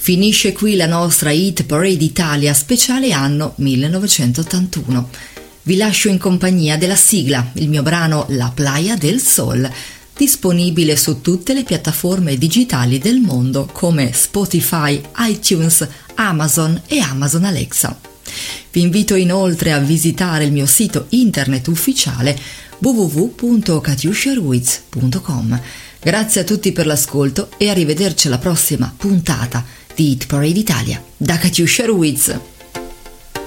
Finisce qui la nostra Hit Parade Italia speciale anno 1981. Vi lascio in compagnia della sigla, il mio brano La Playa del Sol, disponibile su tutte le piattaforme digitali del mondo come Spotify, iTunes, Amazon e Amazon Alexa. Vi invito inoltre a visitare il mio sito internet ufficiale www.katiusharuiz.com. Grazie a tutti per l'ascolto e arrivederci alla prossima puntata di Hit Parade Italia da Katiusha Ruiz.